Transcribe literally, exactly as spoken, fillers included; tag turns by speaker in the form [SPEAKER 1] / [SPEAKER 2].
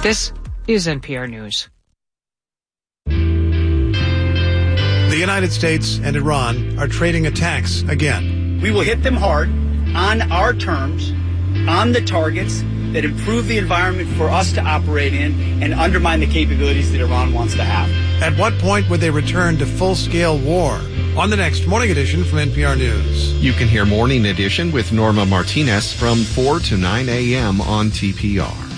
[SPEAKER 1] This is N P R News.
[SPEAKER 2] The United States and Iran are trading attacks again.
[SPEAKER 3] We will hit them hard on our terms, on the targets that improve the environment for us to operate in and undermine the capabilities that Iran wants to have.
[SPEAKER 2] At what point would they return to full-scale war? On the next Morning Edition from N P R News.
[SPEAKER 4] You can hear Morning Edition with Norma Martinez from four to nine a.m. on T P R.